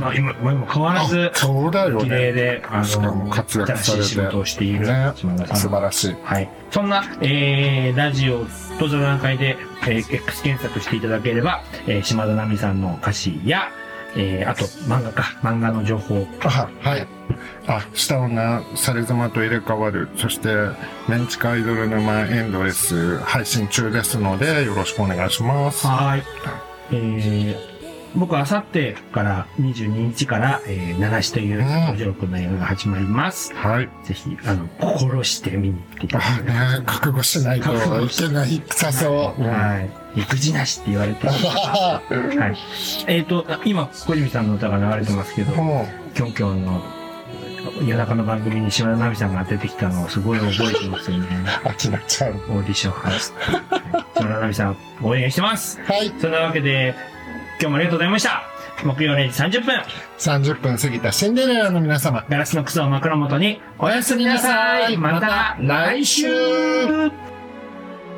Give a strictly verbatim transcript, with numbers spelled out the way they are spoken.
今、今、今変わらず、 そうだよね。 綺麗で、あの、 しかも活躍されて新しい仕事をしている島田さん。 素晴らしい。 はい。そんな、えー、ラジオと座談会で、えー、X 検索していただければ、えー、島田奈美さんの歌詞や、えー、あと、漫画か、漫画の情報。 あ、はい。あ、下女、猿妻と入れ替わる。そして、メンチカアイドル沼エンドレス配信中ですので、よろしくお願いします。 はい。えー、僕はあさってからにじゅうににちから、えー、七しというおじろくの映画が始まります。 はい。 ぜひ、あの、心して見に行っていただきたい。 あね、覚悟しないといけないさそう。 はい。育児なしって言われてる。はい。えっと、今、小泉さんの歌が流れてますけど、きょんきょんの夜中の番組に島田奈美さんが出てきたのをすごい覚えてますよね。 飽きなっちゃう。 オーディションはい。島田奈美さん、応援してます。 はい。 そんなわけで、今日もありがとうございました。木曜れいじさんじゅっぷん。 さんじゅっぷん過ぎたシンデレラの皆様。 ガラスの靴を枕元に、おやすみなさい。また来週。